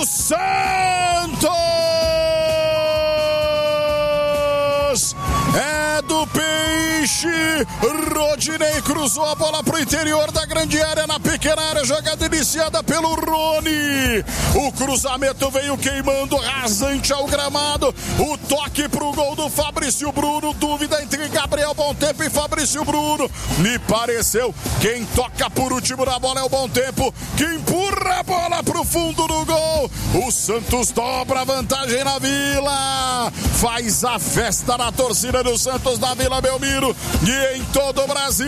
do Santos! É do Peixe. Rodinei cruzou a bola pro interior da grande área, na pequena área, jogada iniciada pelo Rony. O cruzamento veio queimando rasante ao gramado. O toque pro gol do Fabrício Bruno. Dúvida entre Gabriel Bom Tempo e Fabrício Bruno. Me pareceu quem toca por último na bola é o Bom Tempo, que empurra a bola pro fundo do gol. O Santos dobra a vantagem na Vila. Faz a festa na torcida do Santos na Vila Belmiro e em todo o Brasil.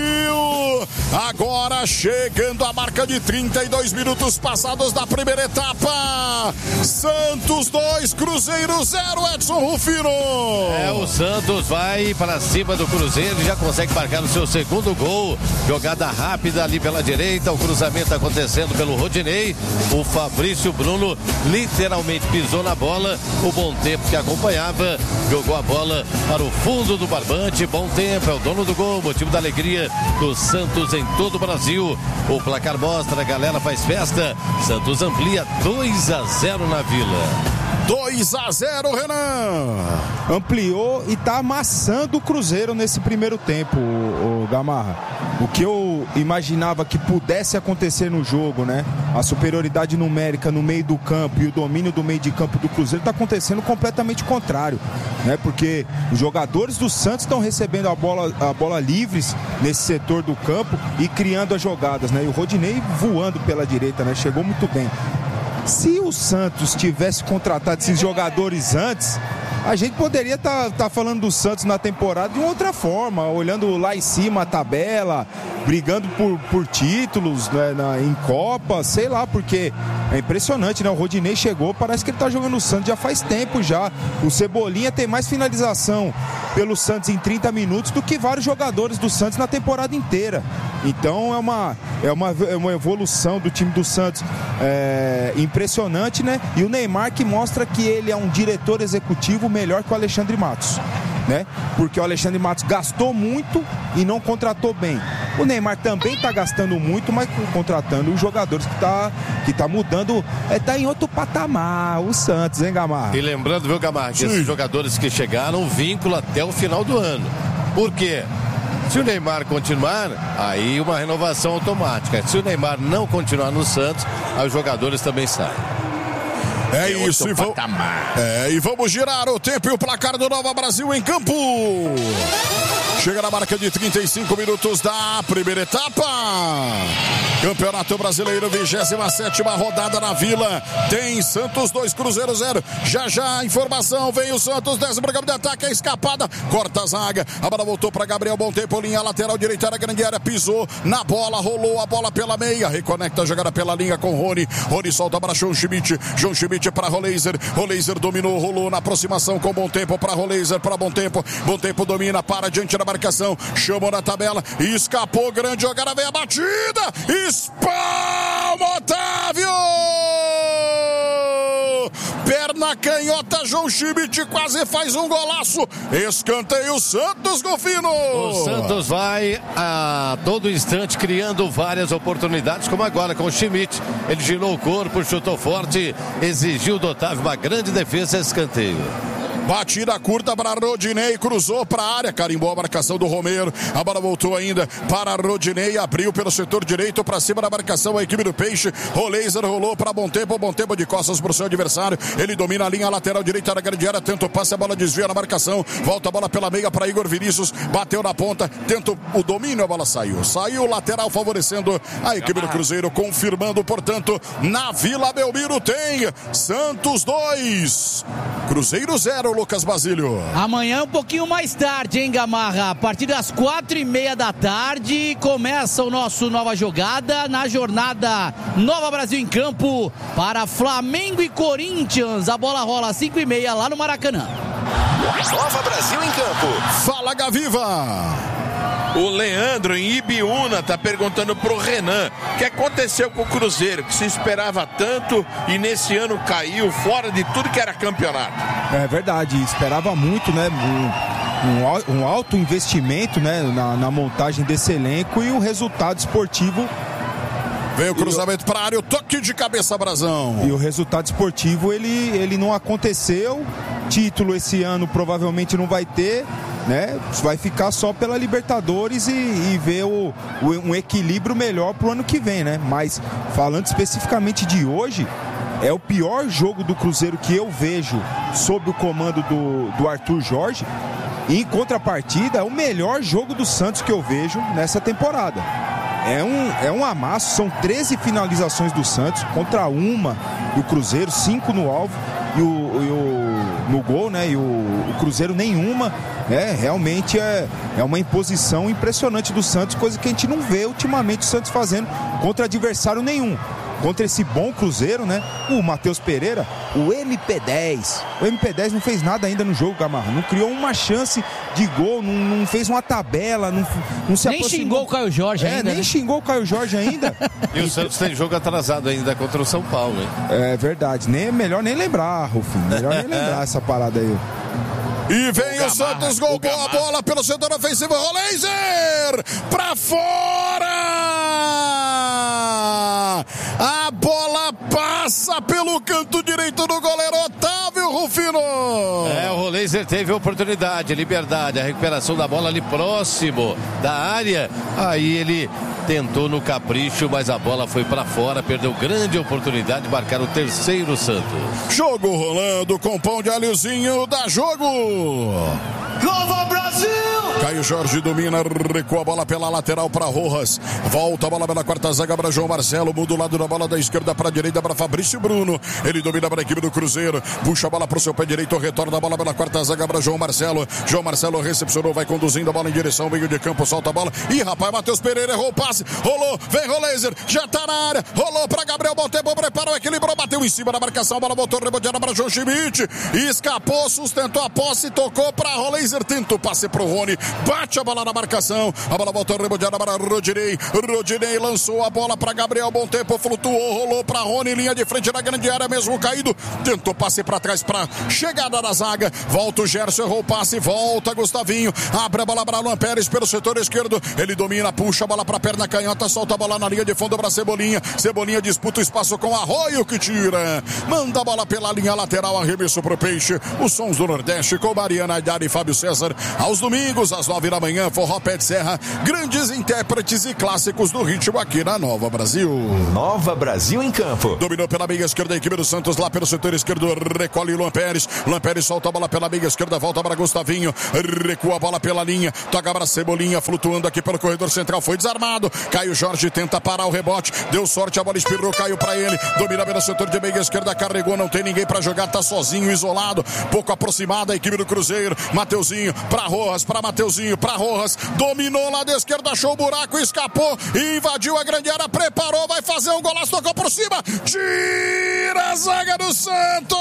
Agora chegando a marca de 32 minutos passados da primeira etapa. Santos 2, Cruzeiro 0, Edson Rufino. O Santos vai para cima do Cruzeiro e já consegue marcar o seu segundo gol. Jogada rápida ali pela direita, o cruzamento acontecendo pelo Rodinei. O Fabrício Bruno literalmente pisou na bola. O Bom Tempo que acompanhava jogou a bola para o fundo do barbante. Bom Tempo é o dono do gol, motivo da alegria do Santos em todo o Brasil. O placar mostra, a galera faz festa. Santos amplia 2-0 na Vila. 2-0, Renan. Ampliou e tá amassando o Cruzeiro nesse primeiro tempo, o Gamarra. O que eu imaginava que pudesse acontecer no jogo, né? A superioridade numérica no meio do campo e o domínio do meio de campo do Cruzeiro tá acontecendo completamente contrário, né? Porque os jogadores do Santos estão recebendo a bola livres nesse setor do campo e criando as jogadas, né? E o Rodinei voando pela direita, né? Chegou muito bem. Se o Santos tivesse contratado esses jogadores antes, a gente poderia estar falando do Santos na temporada de uma outra forma, olhando lá em cima a tabela, brigando por títulos, né, em Copa, sei lá, porque é impressionante, né? O Rodinei chegou, parece que ele tá jogando no Santos já faz tempo já. O Cebolinha tem mais finalização pelo Santos em 30 minutos do que vários jogadores do Santos na temporada inteira. Então é uma evolução do time do Santos impressionante, né? E o Neymar que mostra que ele é um diretor executivo melhor que o Alexandre Matos, né? Porque o Alexandre Matos gastou muito e não contratou bem. O Neymar também está gastando muito, mas contratando os jogadores que tá mudando, tá em outro patamar, o Santos, hein, Gamarra? E lembrando, viu, Gamarra, que esses jogadores que chegaram, vínculo até o final do ano. Por quê? Se o Neymar continuar, aí uma renovação automática. Se o Neymar não continuar no Santos, aí os jogadores também saem. É isso, e vamos girar o tempo e o placar do Nova Brasil em campo. Chega na marca de 35 minutos da primeira etapa. Campeonato Brasileiro, 27ª rodada na Vila. Tem Santos 2, Cruzeiro 0. Já a informação, vem o Santos, desce para o campo de ataque, a escapada, corta a zaga. A bola voltou para Gabriel Bom Tempo, linha lateral direita da grande área, pisou na bola, rolou a bola pela meia, reconecta a jogada pela linha com Rony. Rony solta para João Schmidt para Roleiser. Roleiser dominou, rolou na aproximação com Bom Tempo para Roleiser, para Bom Tempo. Bom Tempo domina, para diante da marcação, chamou na tabela, escapou, grande jogada, vem a batida, espalma Otávio! Perna canhota, João Schmidt quase faz um golaço. Escanteio Santos, Golfino. O Santos vai a todo instante criando várias oportunidades, como agora com o Schmidt. Ele girou o corpo, chutou forte, exigiu do Otávio uma grande defesa, escanteio. Batida curta para Rodinei, cruzou para a área, carimbou a marcação do Romero. A bola voltou ainda para Rodinei, abriu pelo setor direito para cima da marcação a equipe do Peixe. Roleiser rolou para Bom Tempo de costas para o seu adversário. Ele domina a linha lateral direita da grande área, tenta o passe, a bola desvia na marcação. Volta a bola pela meia para Igor Vinícius, bateu na ponta, tenta o domínio, a bola saiu. Saiu o lateral favorecendo a equipe do Cruzeiro, confirmando, portanto, na Vila Belmiro tem Santos 2, Cruzeiro 0. Lucas Basílio. Amanhã um pouquinho mais tarde, hein, Gamarra? A partir das 4:30 da tarde começa o nosso Nova Jogada na jornada Nova Brasil em campo para Flamengo e Corinthians. A bola rola às 5:30 lá no Maracanã. Nova Brasil em campo. Fala, Gaviva. O Leandro em Ibiúna está perguntando pro Renan o que aconteceu com o Cruzeiro, que se esperava tanto e nesse ano caiu fora de tudo que era campeonato. É verdade, esperava muito, né? Um alto investimento, né? Na montagem desse elenco, e o resultado esportivo Vem o cruzamento para a área, o toque de cabeça, Brasão. E o resultado esportivo, ele não aconteceu. Título esse ano provavelmente não vai ter, né? Vai ficar só pela Libertadores e ver um equilíbrio melhor pro ano que vem, né? Mas falando especificamente de hoje, é o pior jogo do Cruzeiro que eu vejo sob o comando do Arthur Jorge. E em contrapartida, é o melhor jogo do Santos que eu vejo nessa temporada. É um amasso, são 13 finalizações do Santos contra uma do Cruzeiro, 5 no alvo no gol, né? E o Cruzeiro nenhuma. Realmente é uma imposição impressionante do Santos, coisa que a gente não vê ultimamente o Santos fazendo contra adversário nenhum. Contra esse bom Cruzeiro, né? O Matheus Pereira, o MP10. O MP10 não fez nada ainda no jogo, Gamarra. Não criou uma chance de gol, não fez uma tabela, não se aproximou. Nem xingou o Caio Jorge ainda. Nem xingou o Caio Jorge ainda. E o Santos tem jogo atrasado ainda contra o São Paulo, hein? É verdade. Melhor nem lembrar, Rufinho. Melhor nem lembrar essa parada aí. E vem o Santos, gol, boa bola pelo setor ofensivo, Roleiser, pra fora! A bola passa pelo canto direito do goleiro Otávio Rufino. O Roleiser teve oportunidade, liberdade, a recuperação da bola ali próximo da área. Aí ele tentou no capricho, mas a bola foi pra fora, perdeu grande oportunidade de marcar o terceiro Santos. Jogo rolando com pão de alhozinho, dá jogo. Nova Brasil! Caio Jorge domina, recua a bola pela lateral para Rojas. Volta a bola pela quarta zaga para João Marcelo. Muda o lado da bola da esquerda para a direita para Fabrício Bruno. Ele domina para a equipe do Cruzeiro. Puxa a bola para o seu pé direito. Retorna a bola pela quarta zaga para João Marcelo. João Marcelo recepcionou, vai conduzindo a bola em direção ao meio de campo. Solta a bola. Ih, rapaz, Matheus Pereira errou o passe. Rolou, vem Roleiser. Já tá na área. Rolou para Gabriel Montempo. Preparou, equilibrou, bateu em cima da marcação. A bola voltou reboteada para João Schmidt. Escapou, sustentou a posse, tocou para Roleiser. Tenta o passe pro Rony. Bate a bola na marcação. A bola voltou reboteada para Rodinei. Rodinei lançou a bola para Gabriel Montempo. Flutuou, rolou para Rony. Linha de frente na grande área, mesmo caído. Tentou passe para trás para chegada da zaga. Volta o Gerson, errou o passe. Volta Gustavinho. Abre a bola para Luan Pérez pelo setor esquerdo. Ele domina, puxa a bola para a perna canhota. Solta a bola na linha de fundo para Cebolinha. Cebolinha disputa o espaço com Arroio que tira. Manda a bola pela linha lateral. Arremesso pro Peixe. Os sons do Nordeste com Mariana Aidar e Fábio César. Aos domingos, às 9 da manhã, Forró Pé de Serra. Grandes intérpretes e clássicos do ritmo aqui na Nova Brasil. Nova Brasil em campo. Dominou pela meia esquerda a equipe do Santos, lá pelo setor esquerdo, recolhe Luan Pérez. Luan Pérez solta a bola pela meia esquerda, volta para Gustavinho, recua a bola pela linha, toca para Cebolinha, flutuando aqui pelo corredor central, foi desarmado. Caio Jorge tenta parar o rebote, deu sorte, a bola espirrou, caiu para ele, domina pelo setor de meia esquerda, carregou, não tem ninguém para jogar, tá sozinho, isolado, pouco aproximada a equipe do Cruzeiro. Mateuzinho para Rojas, para Mateuzinho, para Rojas, dominou lá da esquerda, achou o buraco, escapou, invadiu a grande área, preparou, vai fazer um golaço, tocou por cima, tira a zaga do Santos,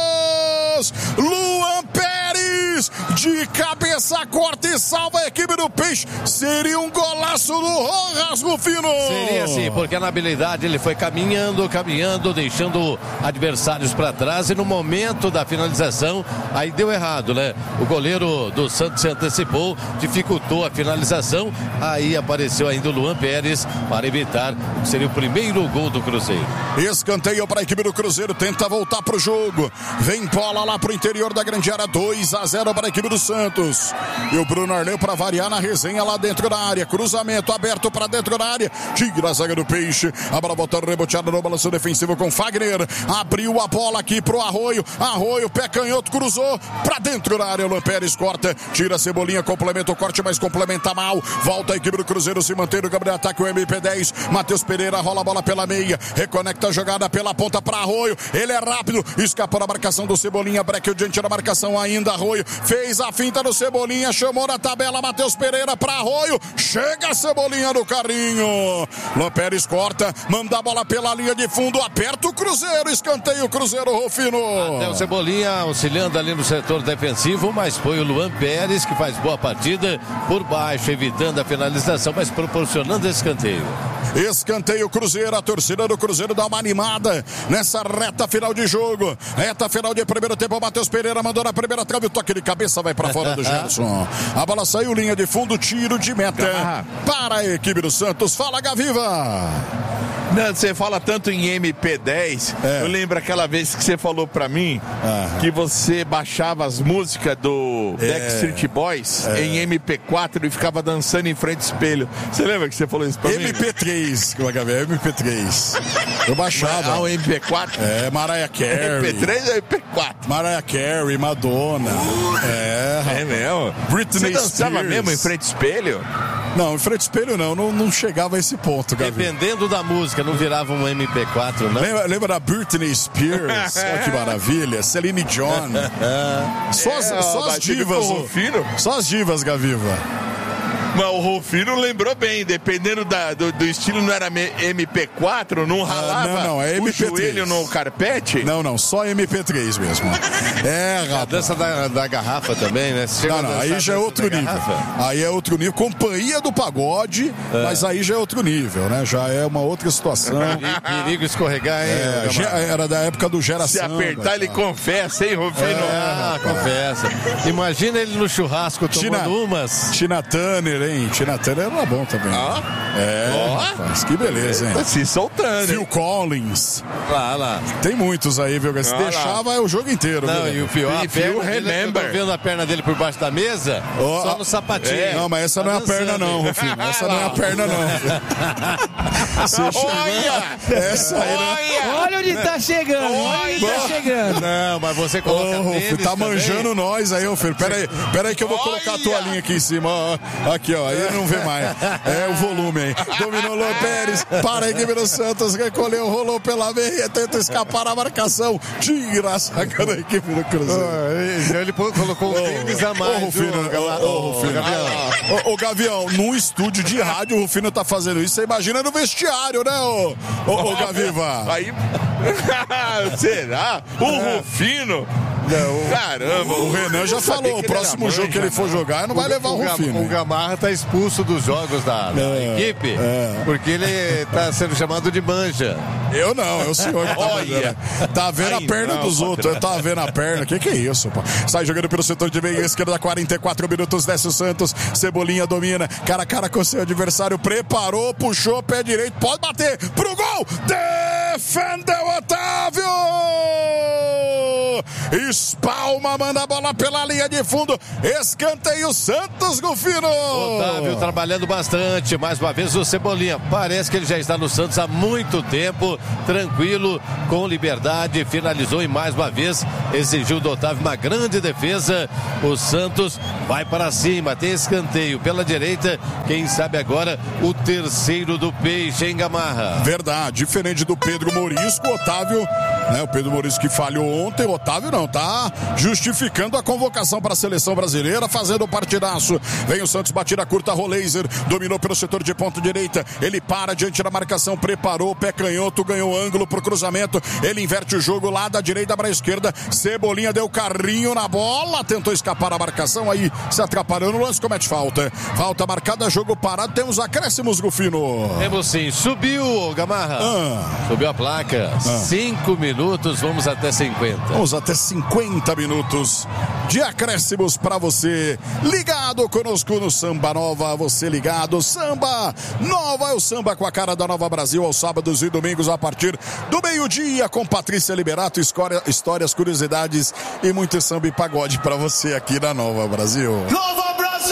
Luan Pérez, de cabeça, corta e salva a equipe do Peixe. Seria um golaço do Rojas, Rufino. Seria sim, porque na habilidade ele foi caminhando, deixando adversários para trás, e no momento da finalização, aí deu errado, né? O goleiro do Santos se antecipou, dificultou a finalização, aí apareceu ainda o Luan Pérez para evitar o que seria o primeiro gol do Cruzeiro. Escanteio para a equipe do Cruzeiro, tenta voltar para o jogo, vem bola lá para o interior da grande área, 2-0 para a equipe do Santos, e o Bruno Arleu para variar na resenha lá dentro da área, cruzamento aberto para dentro da área, tira a zaga do Peixe, a bola volta reboteada no balanço defensivo com Fagner, abriu a bola aqui pro Arroio, pé canhoto, cruzou para dentro da área, Luan Pérez corta, tira a Cebolinha, complementa o corte, mas complementa mal, volta a equipe do Cruzeiro, se mantém no Gabriel ataque o MP10, Matheus Pereira rola a bola pela meia, reconecta a jogada pela ponta para Arroio, ele é rápido, escapou da marcação do Cebolinha, breque diante da marcação ainda, Arroio fez a finta do Cebolinha, chamou na tabela, Matheus Pereira para Arroio, chega a Cebolinha no carrinho, Luan Pérez corta, manda a bola pela linha de fundo, aperta o Cruzeiro, escanteio o Cruzeiro, Rufino. Até o Cebolinha auxiliando ali no setor defensivo, mas foi o Luan Pérez que faz boa partida por baixo, evitando a finalização, mas proporcionando esse escanteio. Escanteio Cruzeiro, a torcida do Cruzeiro dá uma animada nessa reta final de jogo, reta final de primeiro tempo, o Matheus Pereira mandou na primeira trave, o toque de cabeça vai para fora do Gerson, a bola saiu, linha de fundo, tiro de meta para a equipe do Santos. Fala, Gaviva. Não, você fala tanto em MP10, eu lembro aquela vez que você falou pra mim que você baixava as músicas do Backstreet Boys em MP4 e ficava dançando em frente ao espelho. Você lembra que você falou isso pra mim? MP3, MP3. Eu baixava. O MP4? Mariah Carey. MP3 ou MP4? Mariah Carey, Madonna. É mesmo? Britney Você dançava Spears. mesmo em frente ao espelho? Não, em frente ao espelho não chegava a esse ponto, Gavi. Dependendo da música, não virava um MP4, não? Lembra da Britney Spears? Olha que maravilha. Celine Dion. Só as divas. Só as divas, Gaviva. Mas o Rufino lembrou bem, dependendo do estilo, não era MP4, não ralava é o MP3. joelho no carpete? Não, só MP3 mesmo. A dança da garrafa também, né? Não, aí já é outro nível. Aí é outro nível. Companhia do pagode, mas aí já é outro nível, né? Já é uma outra situação. Perigo escorregar, hein? Era da época do Gera Se Samba, apertar, ele confessa, hein, Rufino? Confessa. Imagina ele no churrasco tomando umas. Tina Turner, hein? Tina Turner era bom também. Rapaz, que beleza, hein? Tá se soltando. Phil Collins. Lá. Tem muitos aí, viu? Se deixava é o jogo inteiro. Não, viu? e o pior, eu tô vendo a perna dele por baixo da mesa, só no sapatinho. Não, mas essa não é a perna não, Rufino. Essa não é a perna não. Essa aí não. Olha onde tá chegando. Não, mas você coloca Rufino, tá manjando nós aí, Rufino. Pera aí que eu vou colocar a toalhinha aqui em cima. Aqui, ó. Aí não vê mais. É o volume aí. Dominou Luan Pérez. Para a equipe do Santos. Recolheu, rolou pela meia. Tenta escapar a marcação. Tira a saca da equipe do Cruzeiro. Ele colocou um tênis a mais. Ô, Gavião, num estúdio de rádio o Rufino tá fazendo isso. Você imagina no vestiário, né, ô Gaviva? Aí. Será? O Rufino? Não. Caramba, o Renan já falou, o próximo jogo que ele for jogar não vai levar o Rufino. O Gamarra tá expulso dos jogos da equipe, porque ele tá sendo chamado de manja. Eu não, é o senhor que tá fazendo. Tá vendo a perna dos outros, tá vendo a perna. Que é isso, pô? Sai jogando pelo setor de meia esquerda, 44 minutos, desce o Santos, Cebolinha domina, cara a cara com seu adversário, preparou, puxou, pé direito, pode bater pro gol, defendeu Otávio! Espalma, manda a bola pela linha de fundo. Escanteio Santos, Rufino. Otávio trabalhando bastante. Mais uma vez o Cebolinha. Parece que ele já está no Santos há muito tempo. Tranquilo, com liberdade. Finalizou e mais uma vez exigiu do Otávio uma grande defesa. O Santos vai para cima. Tem escanteio pela direita. Quem sabe agora o terceiro do Peixe, em Gamarra. Verdade. Diferente do Pedro Morisco, o Otávio, né? O Pedro Morisco que falhou ontem. O Otávio não, tá justificando a convocação para a seleção brasileira, fazendo o partidaço. Vem o Santos, batida curta, Roleiser, dominou pelo setor de ponta direita, ele para diante da marcação, preparou, pé canhoto, ganhou ângulo pro cruzamento, ele inverte o jogo lá da direita para a esquerda, Cebolinha deu carrinho na bola, tentou escapar a marcação, aí se atrapalhou no lance, comete falta marcada, jogo parado, temos acréscimos, Rufino. Temos sim, subiu, Gamarra, subiu a placa, 5 minutos, vamos até 50. Vamos até 50 minutos de acréscimos para você. Ligado conosco no Samba Nova, você ligado. Samba Nova é o samba com a cara da Nova Brasil aos sábados e domingos a partir do meio-dia com Patrícia Liberato, histórias, curiosidades e muito samba e pagode para você aqui na Nova Brasil. Nova Brasil!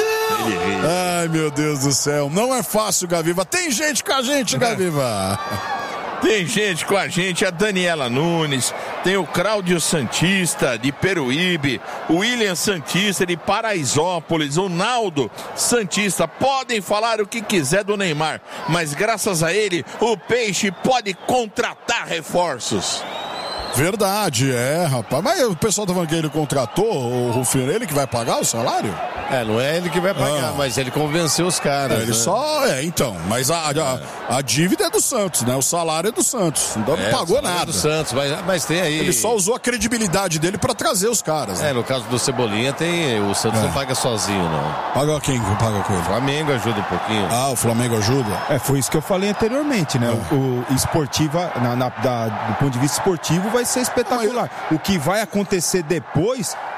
Ai, meu Deus do céu. Não é fácil, Gaviva. Tem gente com a gente, Gaviva. Tem gente com a gente, a Daniela Nunes, tem o Cláudio Santista de Peruíbe, o William Santista de Paraisópolis, o Naldo Santista. Podem falar o que quiser do Neymar, mas graças a ele o Peixe pode contratar reforços. Verdade, rapaz. Mas o pessoal tá falando que ele contratou o Rufino, ele que vai pagar o salário? Não é ele que vai pagar, mas ele convenceu os caras. Ele só, então, mas a dívida é do Santos, né? O salário é do Santos, então não pagou nada. É do Santos, mas tem aí... Ele só usou a credibilidade dele pra trazer os caras. Né? No caso do Cebolinha, o Santos não paga sozinho, não. Paga quem que paga com ele? O Flamengo ajuda um pouquinho. O Flamengo ajuda? Foi isso que eu falei anteriormente, né? O esportiva, do ponto de vista esportivo, vai ser espetacular. O que vai acontecer depois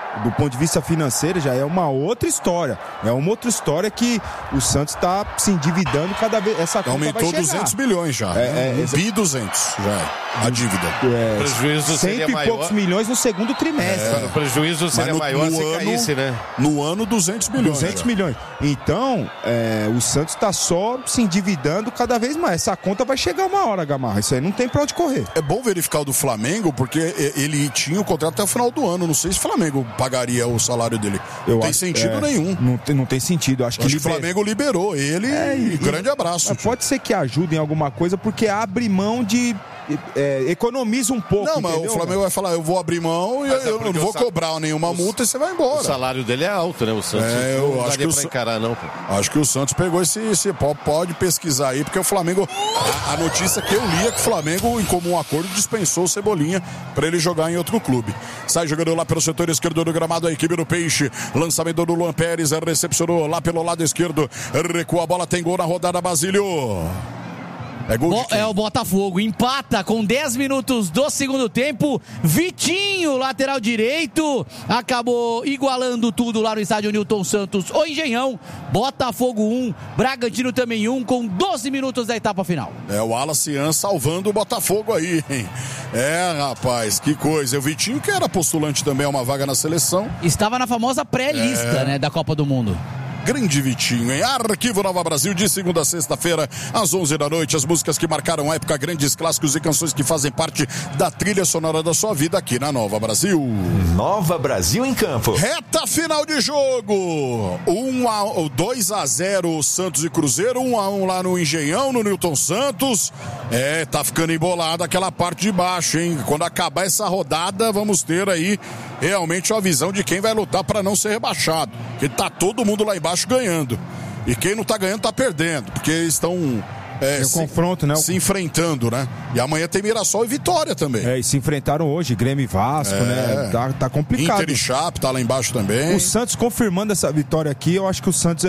do ponto de vista financeiro, já é uma outra história. É uma outra história que o Santos está se endividando cada vez. Essa conta aumentou vai chegar. 200 milhões já. 1.200 já é a dívida. O prejuízo seria maior. 100 e poucos milhões no segundo trimestre. O prejuízo seria maior se caísse, né? No ano, 200 milhões. 200 milhões. Então, o Santos está só se endividando cada vez mais. Essa conta vai chegar uma hora, Gamarra. Isso aí não tem pra onde correr. É bom verificar o do Flamengo, porque ele tinha o contrato até o final do ano. Não sei se o Flamengo pagaria o salário dele. Não tem sentido nenhum. Não tem sentido. Acho que o Flamengo liberou ele e grande abraço. Pode ser que ajude em alguma coisa, porque abre mão de... economiza um pouco. Não, mas entendeu? O Flamengo vai falar, eu vou abrir mão e eu não vou cobrar nenhuma multa e você vai embora. O salário dele é alto, né? O Santos eu acho que pra encarar, não. Acho que o Santos pegou esse pode pesquisar aí, porque o Flamengo, a notícia que eu li é que o Flamengo, em comum acordo, dispensou o Cebolinha para ele jogar em outro clube. Sai jogando lá pelo setor esquerdo do gramado a equipe do Peixe. Lançamento do Luan Pérez, recepcionou lá pelo lado esquerdo, recua a bola, tem gol na rodada, Basílio. É gol é o Botafogo, empata com 10 minutos do segundo tempo. Vitinho, lateral direito, acabou igualando tudo lá no estádio Newton Santos, o Engenhão. Botafogo 1, Bragantino também 1, com 12 minutos da etapa final. É o Wallace An salvando o Botafogo aí, hein? Rapaz, que coisa. O Vitinho, que era postulante também a uma vaga na seleção. Estava na famosa pré-lista, né, da Copa do Mundo. Grande Vitinho, hein? Arquivo Nova Brasil, de segunda a sexta-feira, às 11 da noite. As músicas que marcaram a época, grandes clássicos e canções que fazem parte da trilha sonora da sua vida aqui na Nova Brasil. Nova Brasil em campo. Reta final de jogo. 2-0 Santos e Cruzeiro, 1-1 lá no Engenhão, no Newton Santos. Tá ficando embolada aquela parte de baixo, hein? Quando acabar essa rodada, vamos ter aí realmente uma visão de quem vai lutar para não ser rebaixado. Porque tá todo mundo lá embaixo ganhando. E quem não tá ganhando tá perdendo. Porque estão confronto, né? Se enfrentando, né? E amanhã tem Mirassol e Vitória também. E se enfrentaram hoje, Grêmio e Vasco, né? Tá complicado. Inter e Chape tá lá embaixo também. O Santos confirmando essa vitória aqui, eu acho que o Santos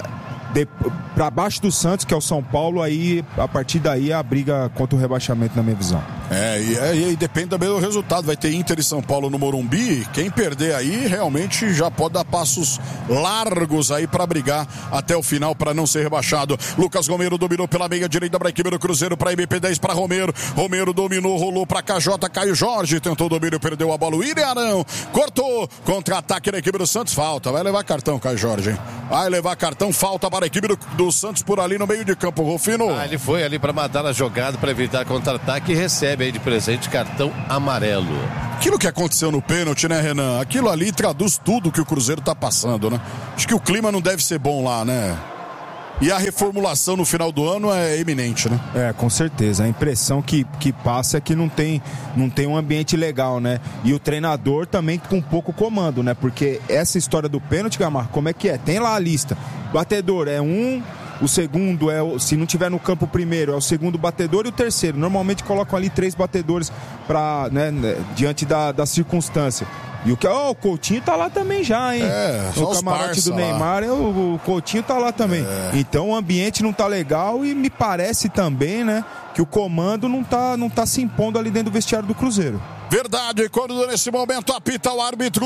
para baixo do Santos, que é o São Paulo, aí a partir daí a briga contra o rebaixamento, na minha visão. E depende também do resultado. Vai ter Inter e São Paulo no Morumbi. Quem perder aí realmente já pode dar passos largos aí para brigar até o final para não ser rebaixado. Lucas Romero dominou pela meia direita para a equipe do Cruzeiro, para MP10, para Romero. Romero dominou, rolou para KJ, Caio Jorge tentou o domínio, perdeu a bola. O William Arão cortou, contra-ataque da equipe do Santos, falta. Vai levar cartão, Caio Jorge, hein? Vai levar cartão, falta para a equipe do Santos por ali no meio de campo. Rufino. Ele foi ali para matar a jogada, para evitar contra-ataque e recebe aí de presente cartão amarelo. Aquilo que aconteceu no pênalti, né, Renan? Aquilo ali traduz tudo que o Cruzeiro tá passando, né? Acho que o clima não deve ser bom lá, né? E a reformulação no final do ano é iminente, né? Com certeza. A impressão que passa é que não tem um ambiente legal, né? E o treinador também com pouco comando, né? Porque essa história do pênalti, Gamar, como é que é? Tem lá a lista. Batedor é o segundo se não tiver no campo o primeiro, é o segundo batedor e o terceiro. Normalmente colocam ali 3 batedores para, né, diante da circunstância. E o Coutinho tá lá também já, hein? Só o camarote do Neymar, o Coutinho tá lá também. Então o ambiente não tá legal e me parece também, né, que o comando não tá se impondo ali dentro do vestiário do Cruzeiro. Verdade, quando nesse momento apita o árbitro.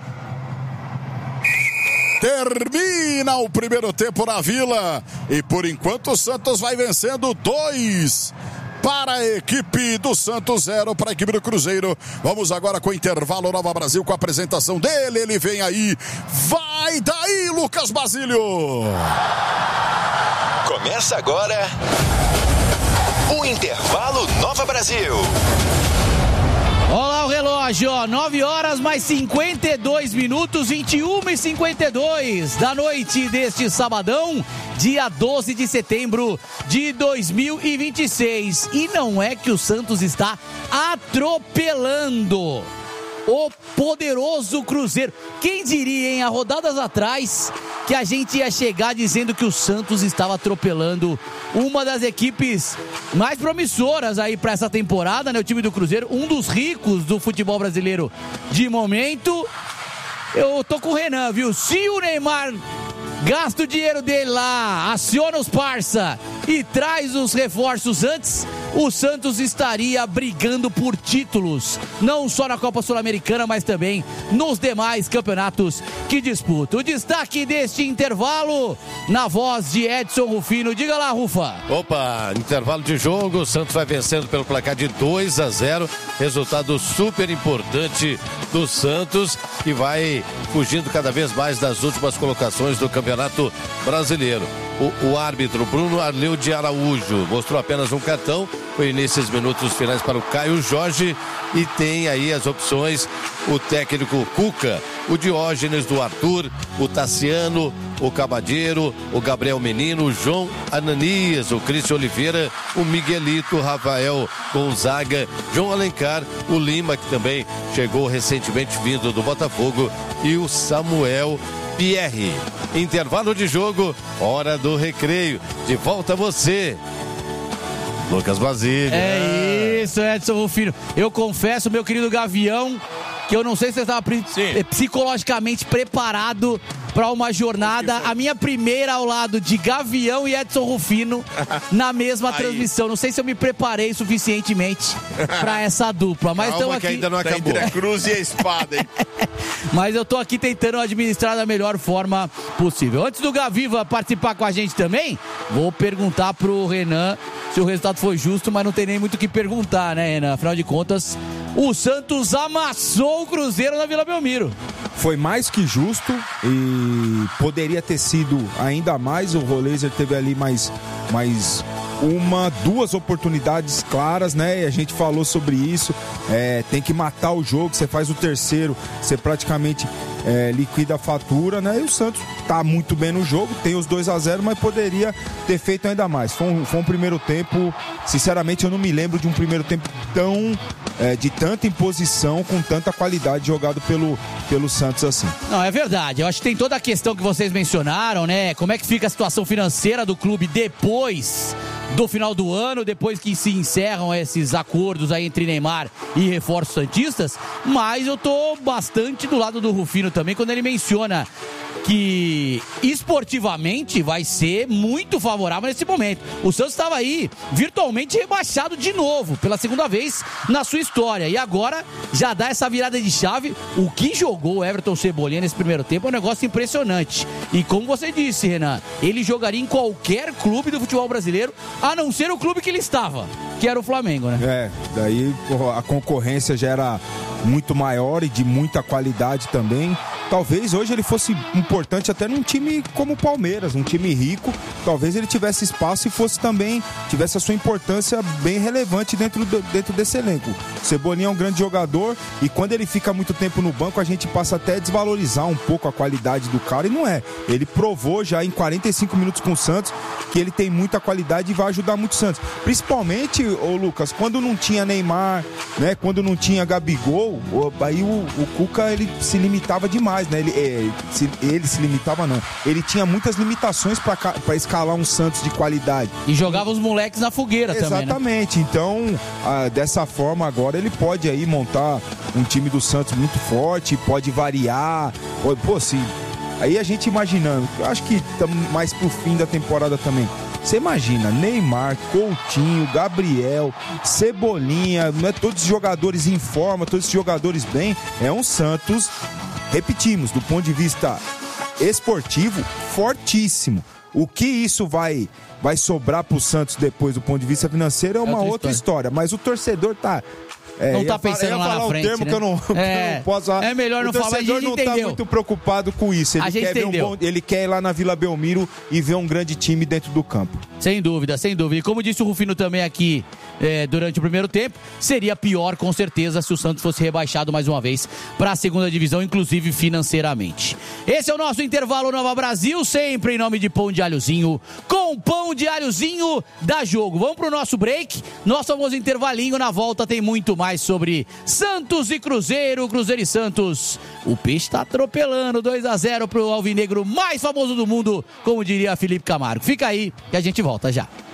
Termina o primeiro tempo na Vila e por enquanto o Santos vai vencendo 2 para a equipe do Santos, 0 para a equipe do Cruzeiro. Vamos agora com o intervalo Nova Brasil, com a apresentação dele. Ele vem aí, vai daí, Lucas Basílio. Começa agora o intervalo Nova Brasil. Olha lá o relógio, 9 horas mais 52 minutos, 21h52 da noite deste sabadão, dia 12 de setembro de 2026. E não é que o Santos está atropelando o poderoso Cruzeiro. Quem diria, hein, há rodadas atrás, que a gente ia chegar dizendo que o Santos estava atropelando uma das equipes mais promissoras aí para essa temporada, né? O time do Cruzeiro, um dos ricos do futebol brasileiro de momento. Eu tô com o Renan, viu? Se o Neymar gasta o dinheiro dele lá, aciona os parça e traz os reforços antes, o Santos estaria brigando por títulos, não só na Copa Sul-Americana, mas também nos demais campeonatos que disputa. O destaque deste intervalo, na voz de Edson Rufino. Diga lá, Rufa. Opa, intervalo de jogo, o Santos vai vencendo pelo placar de 2-0, resultado super importante do Santos, que vai fugindo cada vez mais das últimas colocações do Campeonato Brasileiro. O árbitro Bruno Arleu de Araújo mostrou apenas um cartão, foi nesses minutos finais para o Caio Jorge, e tem aí as opções: o técnico Cuca, o Diógenes do Arthur, o Tassiano, o Cabadeiro, o Gabriel Menino, o João Ananias, o Cristian Oliveira, o Miguelito, o Rafael Gonzaga, João Alencar, o Lima, que também chegou recentemente vindo do Botafogo, e o Samuel Pierre. Intervalo de jogo, hora do recreio. De volta a você, Lucas Basílio. É isso, Edson Rufino. Eu confesso, meu querido Gavião, que eu não sei se você estava psicologicamente preparado para uma jornada, a minha primeira ao lado de Gavião e Edson Rufino na mesma transmissão. Não sei se eu me preparei suficientemente para essa dupla, mas estamos aqui. Ainda não acabou. A cruz e a espada, hein? Mas eu tô aqui tentando administrar da melhor forma possível. Antes do Gaviva participar com a gente também, vou perguntar pro Renan se o resultado foi justo, mas não tem nem muito o que perguntar, né, Renan? Afinal de contas, o Santos amassou o Cruzeiro na Vila Belmiro. Foi mais que justo e poderia ter sido ainda mais. O Roleiser teve ali mais duas oportunidades claras, né? E a gente falou sobre isso. Tem que matar o jogo. Você faz o terceiro, você praticamente liquida a fatura, né? E o Santos tá muito bem no jogo, tem os 2-0, mas poderia ter feito ainda mais. Foi um primeiro tempo, sinceramente, eu não me lembro de um primeiro tempo de tanta imposição, com tanta qualidade jogado pelo Santos assim. Não, é verdade. Eu acho que tem toda a questão que vocês mencionaram, né? Como é que fica a situação financeira do clube depois do final do ano, depois que se encerram esses acordos aí entre Neymar e reforços santistas. Mas eu tô bastante do lado do Rufino também quando ele menciona que esportivamente vai ser muito favorável nesse momento. O Santos estava aí virtualmente rebaixado de novo, pela segunda vez na sua história, e agora já dá essa virada de chave. O que jogou o Everton Cebolinha nesse primeiro tempo é um negócio impressionante, e como você disse, Renan, ele jogaria em qualquer clube do futebol brasileiro, a não ser o clube que ele estava, que era o Flamengo, né? Daí a concorrência já era muito maior e de muita qualidade também. Talvez hoje ele fosse importante até num time como o Palmeiras, um time rico. Talvez ele tivesse espaço e tivesse a sua importância bem relevante dentro desse elenco. Cebolinha é um grande jogador e quando ele fica muito tempo no banco, a gente passa até a desvalorizar um pouco a qualidade do cara, e não é. Ele provou já em 45 minutos com o Santos que ele tem muita qualidade e vai ajudar muito o Santos. Principalmente, Lucas, quando não tinha Neymar, né? Quando não tinha Gabigol, aí o Cuca, ele se limitava demais, né? Ele se limitava não. Ele tinha muitas limitações para escalar um Santos de qualidade. E jogava os moleques na fogueira também, né? Exatamente. Então, dessa forma agora ele pode aí montar um time do Santos muito forte, pode variar. Aí a gente imaginando, acho que estamos mais pro fim da temporada também. Você imagina, Neymar, Coutinho, Gabriel, Cebolinha, não é todos os jogadores em forma, todos os jogadores bem. É um Santos, repetimos, do ponto de vista esportivo, fortíssimo. O que isso vai sobrar pro Santos depois do ponto de vista financeiro é uma outra história. Mas o torcedor não tá pensando lá na frente, termo, né? que eu não posso falar. É melhor não falar. O torcedor não tá muito preocupado com isso. Ele quer ir lá na Vila Belmiro e ver um grande time dentro do campo. Sem dúvida, sem dúvida. E como disse o Rufino também aqui durante o primeiro tempo, seria pior com certeza se o Santos fosse rebaixado mais uma vez para a segunda divisão, inclusive financeiramente. Esse é o nosso intervalo Nova Brasil, sempre em nome de Pão de Alhozinho. Com Pão de Alhozinho dá jogo. Vamos pro nosso break, nosso famoso intervalinho. Na volta tem muito mais sobre Santos e Cruzeiro e Santos. O peixe tá atropelando, 2-0 pro alvinegro mais famoso do mundo, como diria Felipe Camargo. Fica aí que a gente volta já.